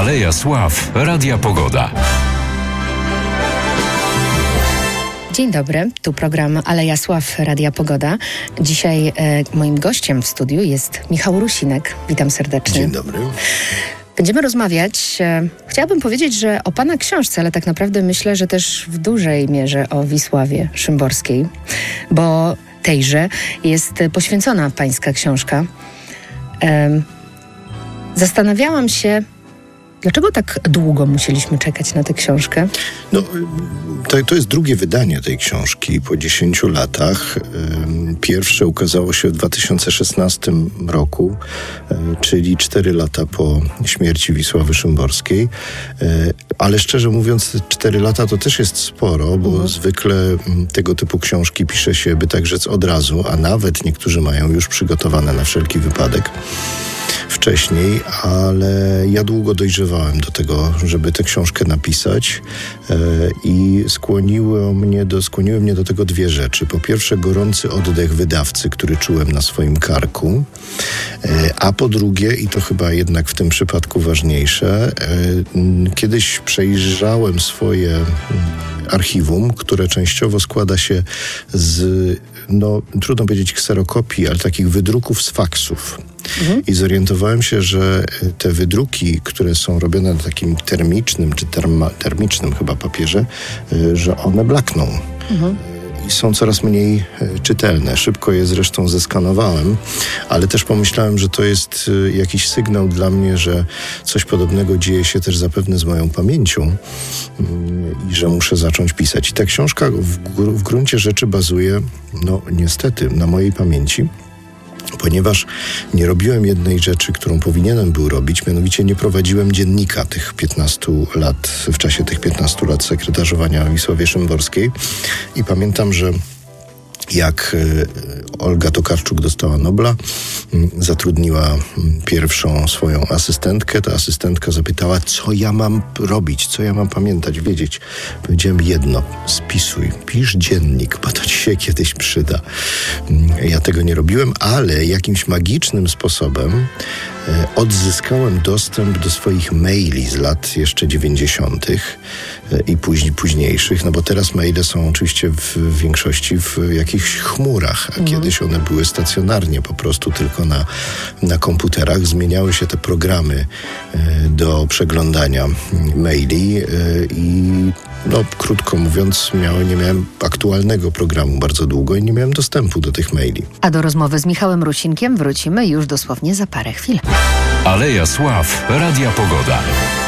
Aleja Sław, Radia Pogoda. Dzień dobry, tu program Aleja Sław, Radia Pogoda. Dzisiaj moim gościem w studiu jest Michał Rusinek. Witam serdecznie. Dzień dobry. Będziemy rozmawiać, chciałabym powiedzieć, że o pana książce, ale tak naprawdę myślę, że też w dużej mierze o Wisławie Szymborskiej, bo tejże jest poświęcona pańska książka. Zastanawiałam się, dlaczego tak długo musieliśmy czekać na tę książkę? No, to jest drugie wydanie tej książki po 10 latach. Pierwsze ukazało się w 2016 roku, czyli 4 lata po śmierci Wisławy Szymborskiej. Ale szczerze mówiąc, 4 lata to też jest sporo, bo zwykle tego typu książki pisze się, by tak rzec, od razu, a nawet niektórzy mają już przygotowane na wszelki wypadek wcześniej, ale ja długo dojrzewałem do tego, żeby tę książkę napisać i skłoniły mnie do tego dwie rzeczy. Po pierwsze, gorący oddech wydawcy, który czułem na swoim karku, a po drugie, i to chyba jednak w tym przypadku ważniejsze, kiedyś przejrzałem swoje archiwum, które częściowo składa się z, trudno powiedzieć kserokopii, ale takich wydruków z faksów. I zorientowałem się, że te wydruki, które są robione na takim termicznym, czy termicznym chyba papierze, że one blakną. I są coraz mniej czytelne. Szybko je zresztą zeskanowałem, ale też pomyślałem, że to jest jakiś sygnał dla mnie, że coś podobnego dzieje się też zapewne z moją pamięcią i że muszę zacząć pisać. I ta książka w gruncie rzeczy bazuje, niestety, na mojej pamięci, ponieważ nie robiłem jednej rzeczy, którą powinienem był robić, mianowicie nie prowadziłem dziennika tych 15 lat, w czasie tych 15 lat sekretarzowania Wisławie Szymborskiej. I pamiętam, że jak Olga Tokarczuk dostała Nobla, zatrudniła pierwszą swoją asystentkę. Ta asystentka zapytała, co ja mam robić, co ja mam pamiętać, wiedzieć. Powiedziałem jedno, spisuj, pisz dziennik, bo to ci się kiedyś przyda. Ja tego nie robiłem, ale jakimś magicznym sposobem odzyskałem dostęp do swoich maili z lat jeszcze 90. i późniejszych, bo teraz maile są oczywiście w większości w jakichś chmurach, a kiedyś one były stacjonarnie, po prostu tylko na komputerach. Zmieniały się te programy do przeglądania maili i krótko mówiąc, nie miałem aktualnego programu bardzo długo i nie miałem dostępu do tych maili. A do rozmowy z Michałem Rusinkiem wrócimy już dosłownie za parę chwil. Aleja Sław, Radia Pogoda.